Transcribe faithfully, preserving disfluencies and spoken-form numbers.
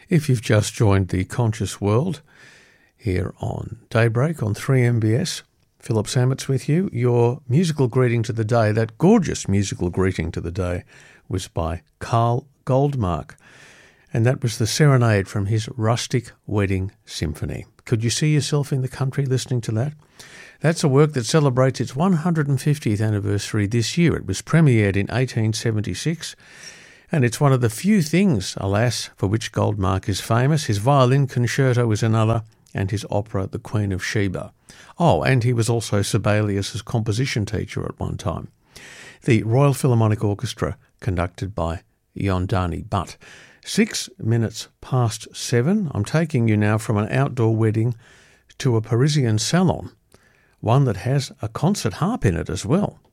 If you've just joined the Conscious World here on Daybreak on three M B S, Philip Samet's with you. Your musical greeting to the day, that gorgeous musical greeting to the day, was by Carl Goldmark, and that was the Serenade from his Rustic Wedding Symphony. Could you see yourself in the country listening to that? That's a work that celebrates its one hundred fiftieth anniversary this year. It was premiered in eighteen seventy-six, and it's one of the few things, alas, for which Goldmark is famous. His violin concerto is another, and his opera, The Queen of Sheba. Oh, and he was also Sibelius's composition teacher at one time. The Royal Philharmonic Orchestra, conducted by Yondani Butt. Six minutes past seven. I'm taking you now from an outdoor wedding to a Parisian salon, one that has a concert harp in it as well.